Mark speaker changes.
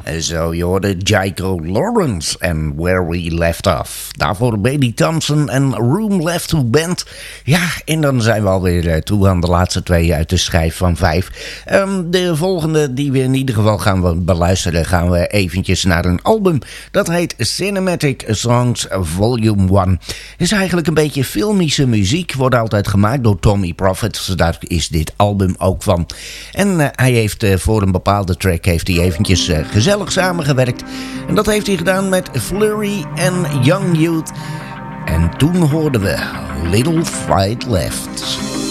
Speaker 1: Zo, je hoorde Jaco Lawrence en Where We Left Off. Daarvoor Bailey Thompson en Room Left to Bend. Ja, en dan zijn we alweer toe aan de laatste twee uit de schijf van 5. De volgende die we in ieder geval gaan beluisteren, gaan we eventjes naar een album. Dat heet Cinematic Songs Volume 1. Is eigenlijk een beetje filmische muziek. Wordt altijd gemaakt door Tommy Prophet. Daar is dit album ook van. En hij heeft voor een bepaalde track heeft hij eventjes gezellig samengewerkt. En dat heeft hij gedaan met Flurry en Young Youth. En toen hoorden we Little Fight Left.